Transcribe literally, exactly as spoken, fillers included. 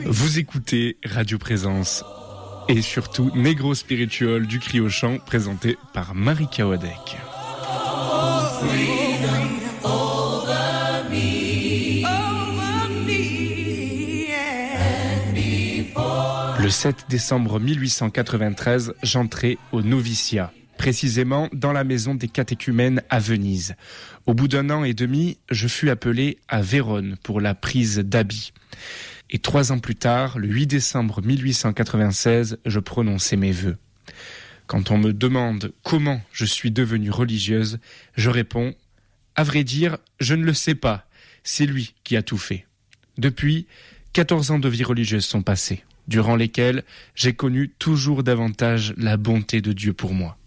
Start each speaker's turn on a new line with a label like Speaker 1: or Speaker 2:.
Speaker 1: Vous écoutez Radio Présence et surtout Negro Spiritual du Cri au Chant présenté par Marika Wadek. Le sept décembre mille huit cent quatre-vingt-treize, j'entrais au noviciat, précisément dans la maison des catéchumènes à Venise. Au bout d'un an et demi, je fus appelé à Vérone pour la prise d'habit. Et trois ans plus tard, le huit décembre mille huit cent quatre-vingt-seize, je prononçais mes vœux. Quand on me demande comment je suis devenue religieuse, je réponds « À vrai dire, je ne le sais pas, c'est lui qui a tout fait ». Depuis, quatorze ans de vie religieuse sont passés, durant lesquels j'ai connu toujours davantage la bonté de Dieu pour moi.